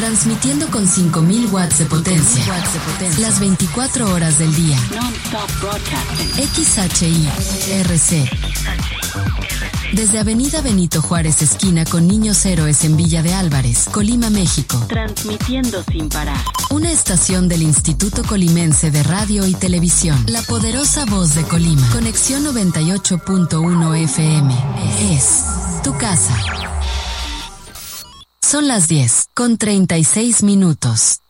Transmitiendo con 5000 watts de potencia. Las 24 horas del día. Non-stop broadcasting. XHI-RC. Desde Avenida Benito Juárez, esquina con Niños Héroes en Villa de Álvarez, Colima, México. Transmitiendo sin parar. Una estación del Instituto Colimense de Radio y Televisión. La poderosa voz de Colima. Conexión 98.1 FM. Es tu casa. Son las 10:36.